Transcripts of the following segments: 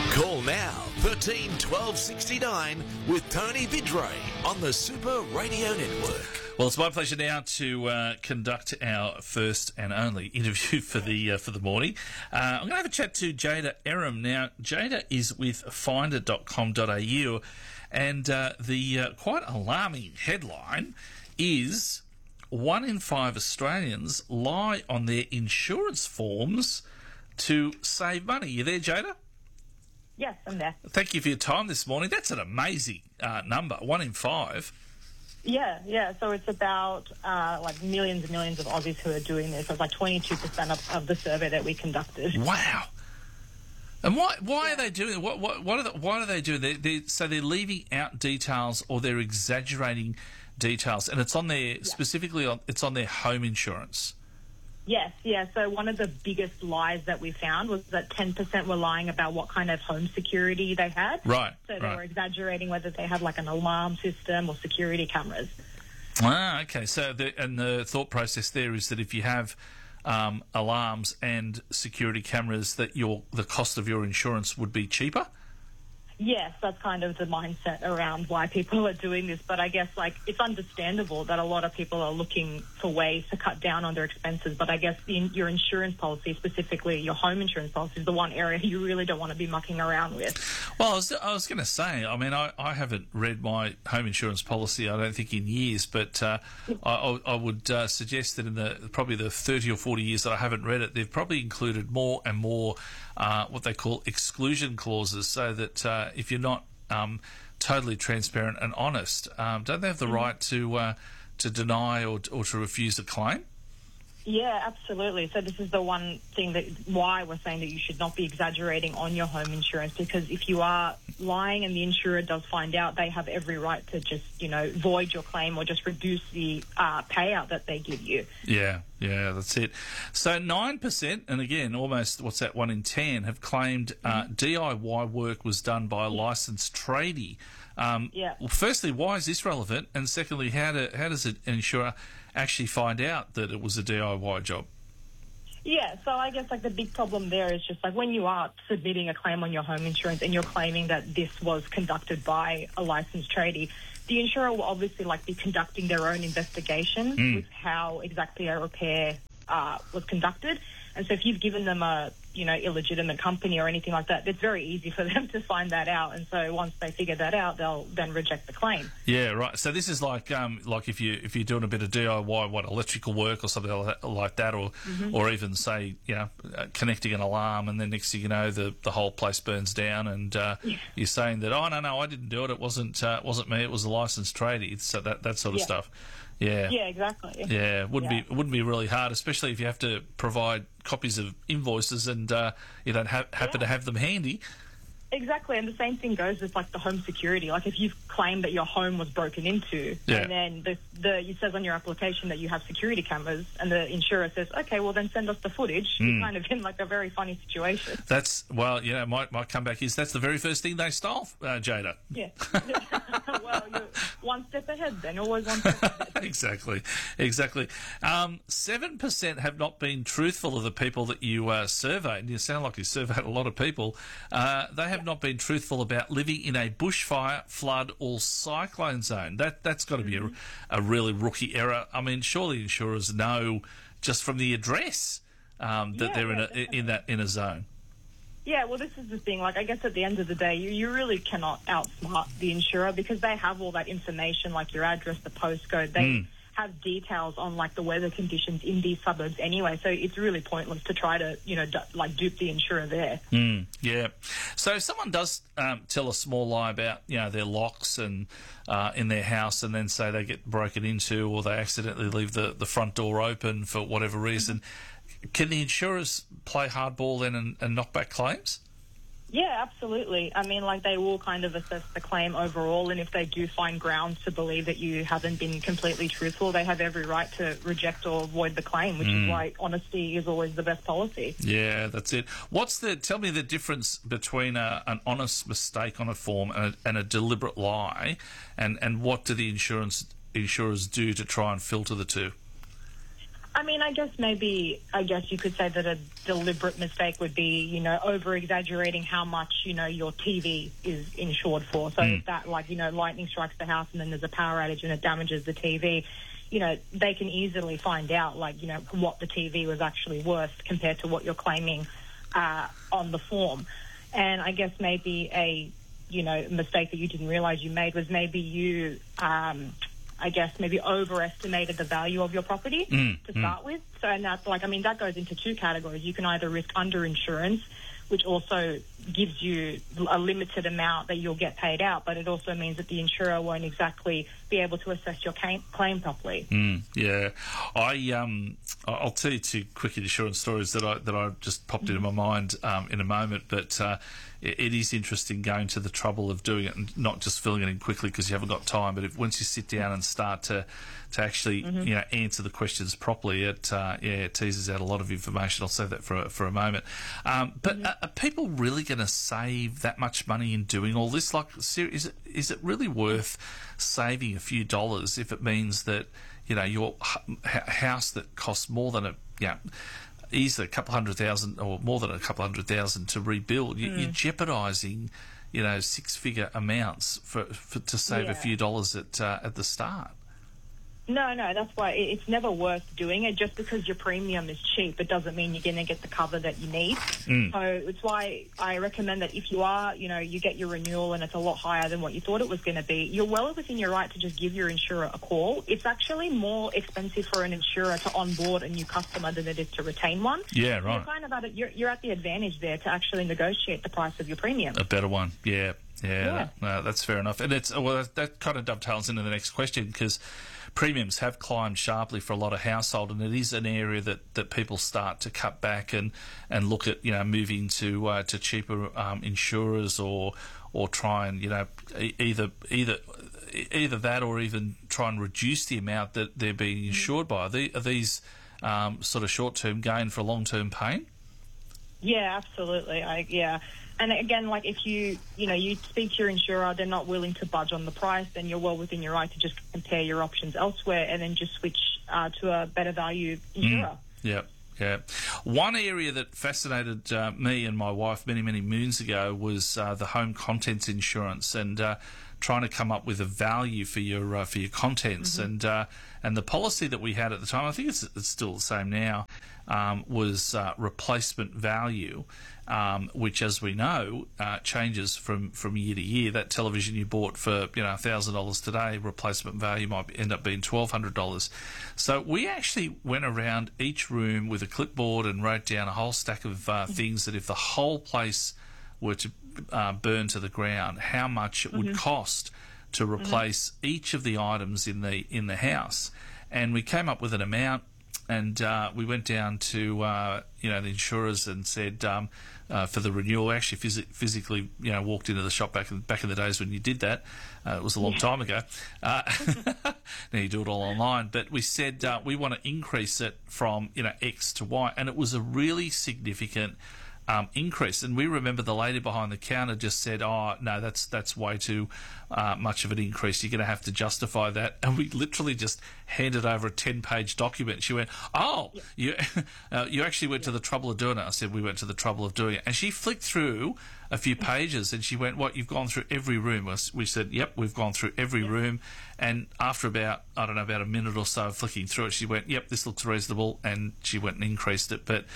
Call now 13 12 69 with Tony Vidray on the Super Radio Network. Well, it's my pleasure now to conduct our first and only interview for the morning. I'm going to have a chat to Jada Eram. Now, Jada is with finder.com.au, and the quite alarming headline is 1 in 5 Australians lie on their insurance forms to save money. You there, Jada? Yes, I'm there. Thank you for your time this morning. That's an amazing number, 1 in 5. Yeah. So it's about like millions and millions of Aussies who are doing this. It's like 22% of the survey that we conducted. Wow. And why are they doing it? Why do they do it? So they're leaving out details, or they're exaggerating details, and it's on their it's on their home insurance. Yes, yeah. So one of the biggest lies that we found was that 10% were lying about what kind of home security they had. Right. So they were exaggerating whether they had like an alarm system or security cameras. Ah, okay. So the thought process there is that if you have alarms and security cameras, that the cost of your insurance would be cheaper. Yes, that's kind of the mindset around why people are doing this. But I guess, like, it's understandable that a lot of people are looking for ways to cut down on their expenses. But I guess your insurance policy, specifically your home insurance policy, is the one area you really don't want to be mucking around with. Well, I was going to say, I mean, I haven't read my home insurance policy, I don't think, in years. But I would suggest that in probably the 30 or 40 years that I haven't read it, they've probably included more and more what they call exclusion clauses, so that if you're not totally transparent and honest, don't they have the right to deny or to refuse a claim? Yeah, absolutely. So this is the one thing why we're saying that you should not be exaggerating on your home insurance, because if you are lying and the insurer does find out, they have every right to just, void your claim or just reduce the payout that they give you. Yeah, that's it. So 9%, and again, almost, 1 in 10, have claimed DIY work was done by a licensed tradie. Well, firstly, why is this relevant? And secondly, how does an insurer actually find out that it was a DIY job? Yeah, so I guess like the big problem there is just like when you are submitting a claim on your home insurance and you're claiming that this was conducted by a licensed tradie, the insurer will obviously be conducting their own investigation with how exactly a repair was conducted. And so if you've given them a, illegitimate company or anything like that, it's very easy for them to find that out. And so once they figure that out, they'll then reject the claim. Yeah, right. So this is like if you're doing a bit of DIY, electrical work or something like that, or even say, connecting an alarm, and then next thing you know, the whole place burns down, and you're saying that, oh no, I didn't do it. It wasn't me. It was a licensed tradie. So that sort of stuff. Yeah. Yeah, exactly. Yeah, it wouldn't be really hard, especially if you have to provide copies of invoices and you don't happen to have them handy. Exactly, and the same thing goes with the home security. Like if you've claimed that your home was broken into, and then it says on your application that you have security cameras, and the insurer says, okay, well then send us the footage. You're kind of in a very funny situation. My comeback is that's the very first thing they stole, Jada. Yeah. Well, you're one step ahead then, always one step ahead. Exactly. 7% have not been truthful of the people that you surveyed. You sound like you surveyed a lot of people. They have not been truthful about living in a bushfire, flood or cyclone zone. That's got to be a really rookie error. I mean, surely insurers know just from the address that they're in a zone. Yeah, well, this is the thing. I guess at the end of the day, you really cannot outsmart the insurer because they have all that information, like your address, the postcode. They have details on, the weather conditions in these suburbs anyway. So it's really pointless to try to, dupe the insurer there. Yeah. So if someone does tell a small lie about, their locks and in their house, and then say they get broken into or they accidentally leave the front door open for whatever reason, can the insurers play hardball then and knock back claims? Yeah, absolutely. I mean, they will kind of assess the claim overall, and if they do find grounds to believe that you haven't been completely truthful, they have every right to reject or avoid the claim, which is why honesty is always the best policy. Yeah, that's it. Tell me the difference between an honest mistake on a form and a deliberate lie, and what do the insurers do to try and filter the two? I mean, I guess you could say that a deliberate mistake would be, over-exaggerating how much, your TV is insured for. So if that, lightning strikes the house and then there's a power outage and it damages the TV, they can easily find out, what the TV was actually worth compared to what you're claiming on the form. And I guess maybe a mistake that you didn't realise you made was maybe you... maybe overestimated the value of your property to start with. So, and that's that goes into two categories. You can either risk underinsurance, which also gives you a limited amount that you'll get paid out, but it also means that the insurer won't exactly be able to assess your claim properly. Yeah. I'll tell you two quick insurance stories that I just popped into my mind in a moment, but it is interesting going to the trouble of doing it and not just filling it in quickly because you haven't got time, but once you sit down and start to actually answer the questions properly, it teases out a lot of information. I'll save that for a moment. But are people really going to save that much money in doing all this? Is it really worth saving a few dollars if it means that your house that costs more than easily a couple $100,000 or more than a couple $100,000 to rebuild, you're jeopardising, six-figure amounts to save a few dollars at the start. No, that's why it's never worth doing it. Just because your premium is cheap, it doesn't mean you're going to get the cover that you need. So it's why I recommend that if you are, you get your renewal and it's a lot higher than what you thought it was going to be, you're well within your right to just give your insurer a call. It's actually more expensive for an insurer to onboard a new customer than it is to retain one. Yeah, right. You're kind of you're at the advantage there to actually negotiate the price of your premium. A better one, yeah. No, that's fair enough. And that kind of dovetails into the next question because premiums have climbed sharply for a lot of household, and it is an area that people start to cut back and look at moving to cheaper insurers or try and either that or even try and reduce the amount that they're being insured by. Are these sort of short-term gain for long-term pain? Yeah, absolutely. And again, if you speak to your insurer, they're not willing to budge on the price, then you're well within your right to just compare your options elsewhere and then just switch to a better value insurer. Yeah. One area that fascinated me and my wife many, many moons ago was the home contents insurance and trying to come up with a value for your contents. And the policy that we had at the time, I think it's still the same now, was replacement value, which, as we know, changes from year to year. That television you bought for $1,000 today, replacement value might end up being $1,200. So we actually went around each room with a clipboard and wrote down a whole stack of things that if the whole place were to burn to the ground, how much it would cost to replace each of the items in the house. And we came up with an amount, and we went down to the insurers and said for the renewal, actually physically walked into the shop back in the days when you did that. It was a long time ago. Now you do it all online. But we said we want to increase it from X to Y, and it was a really significant increase. And we remember the lady behind the counter just said, "Oh no, that's way too much of an increase. You're going to have to justify that." And we literally just handed over a 10-page document. She went, "Oh, you actually went to the trouble of doing it." I said, "We went to the trouble of doing it." And she flicked through a few pages and she went, "What, you've gone through every room?" We said, "Yep, we've gone through every room." And after about a minute or so of flicking through it, she went, "Yep, this looks reasonable," and she went and increased it. But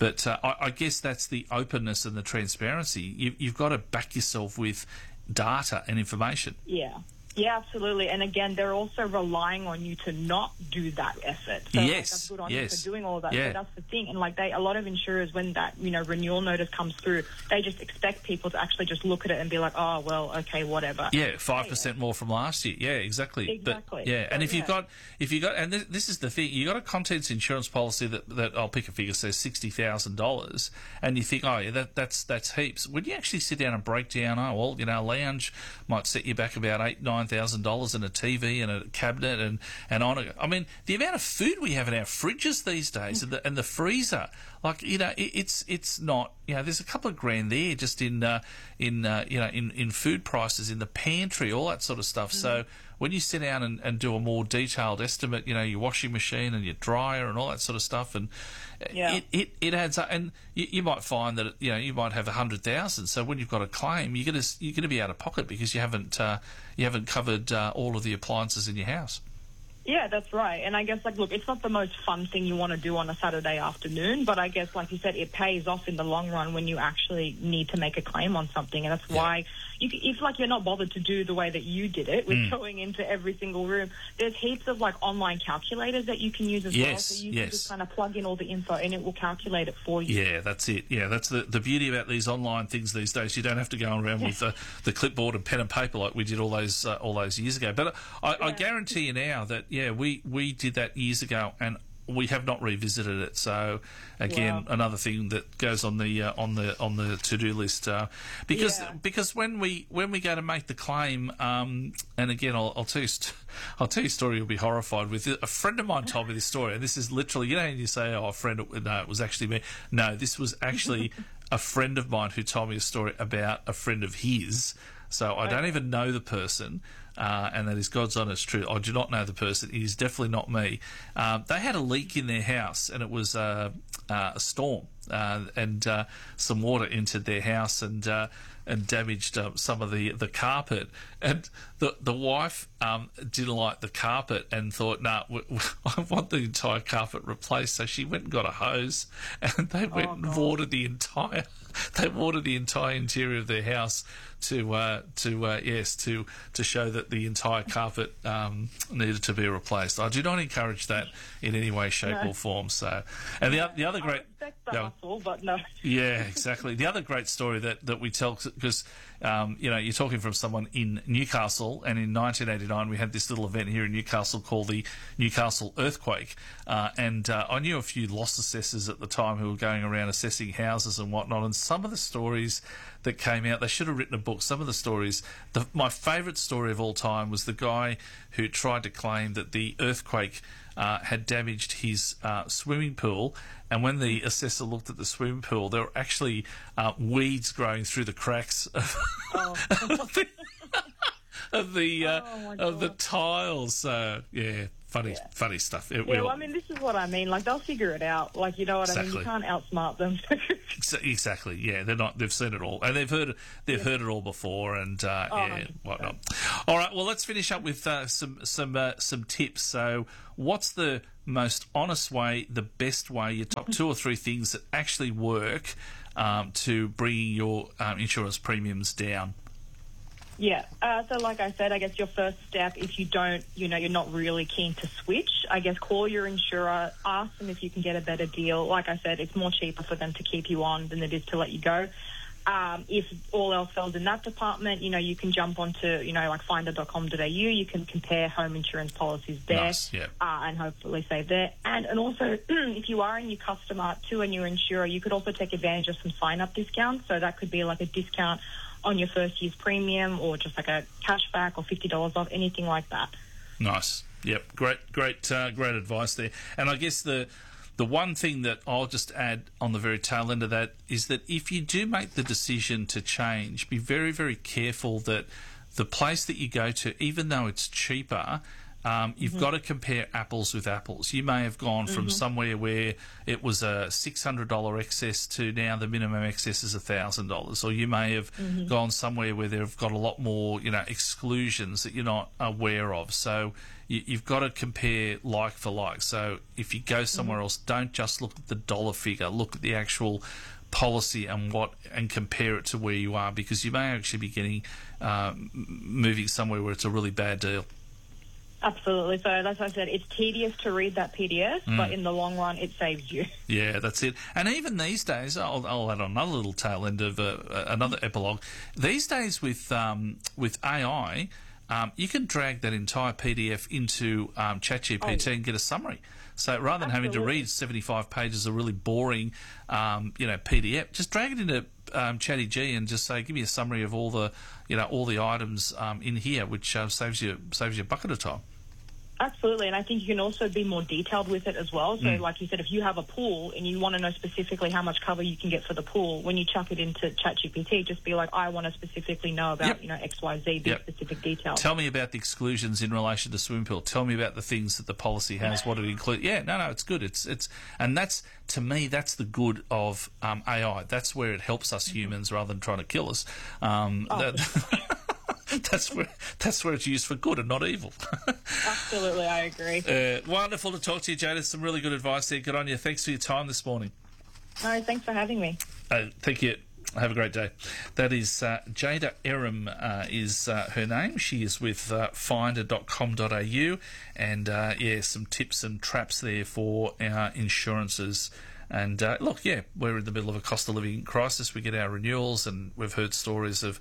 I guess that's the openness and the transparency. You've got to back yourself with data and information. Yeah, absolutely. And again, they're also relying on you to not do that effort. So that's good on you for doing all of that. Yeah. So that's the thing. And a lot of insurers, when that renewal notice comes through, they just expect people to actually just look at it and be like, "Oh, well, okay, whatever." Yeah, 5% more from last year. Yeah, exactly. But, and if you've got, and this is the thing, you got a contents insurance policy that I'll pick a figure, says $60,000, and you think, "Oh, yeah, that's heaps." When you actually sit down and break down, a lounge might set you back about $8,000-9,000, and a TV and a cabinet and on it. I mean, the amount of food we have in our fridges these days and the freezer, it's not, there's a couple of grand there just in food prices in the pantry, all that sort of stuff. So when you sit down and do a more detailed estimate, your washing machine and your dryer and all that sort of stuff, and it adds up. And you might find that you might have 100,000. So when you've got a claim, you're going to be out of pocket because you haven't covered all of the appliances in your house. Yeah, that's right. And I guess, look, it's not the most fun thing you want to do on a Saturday afternoon, but I guess, like you said, it pays off in the long run when you actually need to make a claim on something. And that's why, if you're not bothered to do the way that you did it, with going into every single room, there's heaps of, online calculators that you can use as well. So you can just kind of plug in all the info and it will calculate it for you. Yeah, that's it. Yeah, that's the beauty about these online things these days. You don't have to go around with the clipboard and pen and paper like we did all those years ago. But I guarantee you now that, we did that years ago, and we have not revisited it. So again, another thing that goes on the to-do list, because when we go to make the claim, and again, I'll tell you a story you'll be horrified with. A friend of mine told me this story, and this is literally, you say, a friend, no, it was actually me. No, this was actually a friend of mine who told me a story about a friend of his. So I don't even know the person, and that is God's honest truth. I do not know the person. It is definitely not me. They had a leak in their house, and it was a storm, and some water entered their house and damaged some of the carpet. And the wife didn't like the carpet and thought, I want the entire carpet replaced. So she went and got a hose, and they went and watered the entire interior of their house to show that the entire carpet needed to be replaced. I do not encourage that in any way, shape, or form. So, and the other great, but no. Yeah, exactly. The other great story that we tell, because you're talking from someone in Newcastle, and in 1989 we had this little event here in Newcastle called the Newcastle Earthquake, and I knew a few loss assessors at the time who were going around assessing houses and whatnot, and some of the stories that came out, they should have written a book. Some of the stories, my favourite story of all time was the guy who tried to claim that the earthquake had damaged his swimming pool, and when the assessor looked at the swimming pool, there were actually weeds growing through the cracks of the tiles. So funny stuff. I mean, this is what I mean. They'll figure it out. You know what I mean? You can't outsmart them. Exactly. Yeah, they're not. They've seen it all, and they've heard it all before, and whatnot. All right. Well, let's finish up with some tips. So, what's the most honest way, the best way, your top 2 or 3 things that actually work to bring your insurance premiums down? Yeah. So like I said, I guess your first step, if you don't, you're not really keen to switch, I guess call your insurer, ask them if you can get a better deal. Like I said, it's more cheaper for them to keep you on than it is to let you go. If all else fails in that department, you can jump onto, finder.com.au. You can compare home insurance policies there. Nice, yeah. And hopefully save there. And also, if you are a new customer to a new insurer, you could also take advantage of some sign-up discounts. So that could be like a discount on your first year's premium, or just like a cashback or $50 off, anything like that. Nice. Yep. Great advice there. And I guess the one thing that I'll just add on the very tail end of that is that if you do make the decision to change, be very, very careful that the place that you go to, even though it's cheaper, you've got to compare apples with apples. You may have gone from somewhere where it was a $600 excess to now the minimum excess is $1,000, or you may have gone somewhere where they've got a lot more, exclusions that you're not aware of. So you've got to compare like for like. So if you go somewhere else, don't just look at the dollar figure. Look at the actual policy and compare it to where you are, because you may actually be getting moving somewhere where it's a really bad deal. Absolutely. So that's why I said it's tedious to read that PDF, but in the long run, it saves you. Yeah, that's it. And even these days, I'll add on another little tail end of another epilogue. These days with AI, you can drag that entire PDF into ChatGPT and get a summary. So rather than having to read 75 pages of really boring, PDF, just drag it into ChatGPT and just say, give me a summary of all the items in here, which saves you a bucket of time. Absolutely, and I think you can also be more detailed with it as well. So, like you said, if you have a pool and you want to know specifically how much cover you can get for the pool, when you chuck it into ChatGPT, just be like, I want to specifically know about, X, Y, Z, these specific details. Tell me about the exclusions in relation to swimming pool. Tell me about the things that the policy has, what it includes. Yeah, no, it's good. It's and that's, to me, that's the good of AI. That's where it helps us humans rather than trying to kill us. That's where it's used for good and not evil. Absolutely, I agree. Wonderful to talk to you, Jada. Some really good advice there. Good on you. Thanks for your time this morning. No, thanks for having me. Thank you. Have a great day. That is Jada Eram is her name. She is with finder.com.au, and some tips and traps there for our insurances. And look, we're in the middle of a cost of living crisis. We get our renewals, and we've heard stories of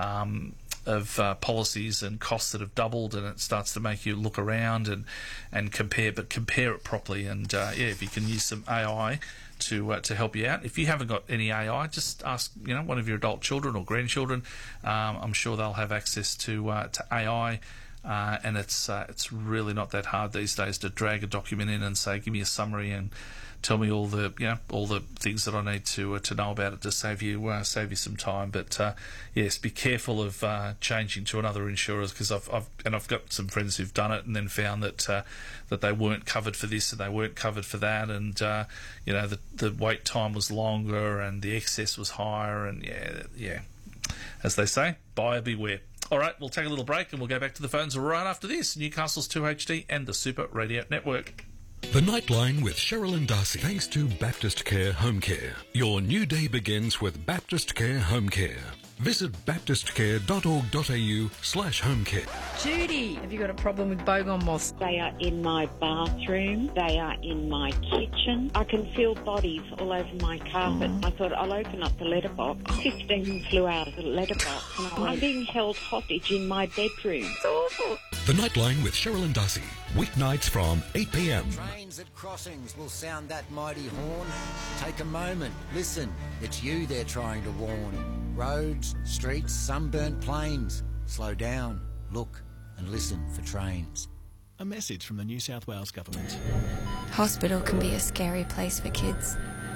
policies and costs that have doubled, and it starts to make you look around and compare, but compare it properly. And if you can use some AI to help you out. If you haven't got any AI, just ask one of your adult children or grandchildren. I'm sure they'll have access to AI. And it's really not that hard these days to drag a document in and say, give me a summary and tell me all the things that I need to know about it to save you some time. But yes, be careful of changing to another insurer, because I've got some friends who've done it and then found that they weren't covered for this and they weren't covered for that, and the wait time was longer and the excess was higher, and as they say, buyer beware. All right, we'll take a little break and we'll go back to the phones right after this. Newcastle's 2HD and the Super Radio Network. The Nightline with Cheryl and Darcy. Thanks to Baptist Care Home Care. Your new day begins with Baptist Care Home Care. Visit baptistcare.org.au/home care. Judy, have you got a problem with bogon moths? They are in my bathroom. They are in my kitchen. I can feel bodies all over my carpet. I thought I'll open up the letterbox. 15 flew out of the letterbox. And I'm being held hostage in my bedroom. It's awful. The Nightline with Cheryl and Darcy. Weeknights from 8 p.m. Trains at crossings will sound that mighty horn. Take a moment. Listen. It's you they're trying to warn. Roads, streets, sunburnt plains. Slow down, look and listen for trains. A message from the New South Wales Government. Hospital can be a scary place for kids.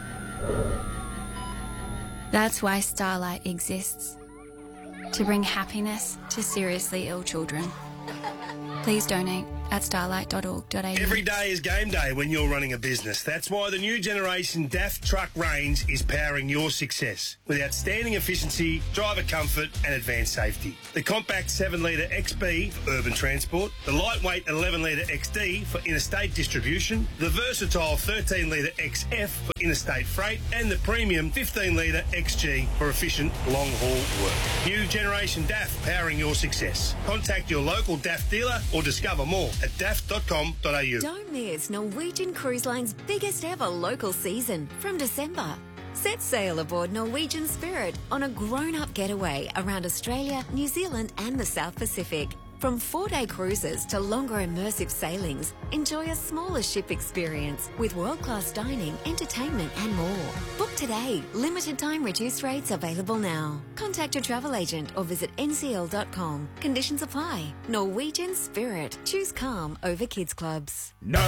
That's why Starlight exists. To bring happiness to seriously ill children. Please donate at starlight.org.au. Every day is game day when you're running a business. That's why the new generation DAF truck range is powering your success with outstanding efficiency, driver comfort and advanced safety. The compact 7-litre XB for urban transport, the lightweight 11-litre XD for interstate distribution, the versatile 13-litre XF for interstate freight, and the premium 15-litre XG for efficient long-haul work. New generation DAF powering your success. Contact your local DAF dealer or discover more at daft.com.au. Don't miss Norwegian Cruise Line's biggest ever local season from December. Set sail aboard Norwegian Spirit on a grown-up getaway around Australia, New Zealand and the South Pacific. From 4-day cruises to longer immersive sailings, enjoy a smaller ship experience with world-class dining, entertainment and more. Book today. Limited time reduced rates available now. Contact your travel agent or visit ncl.com. Conditions apply. Norwegian Spirit. Choose calm over kids clubs. No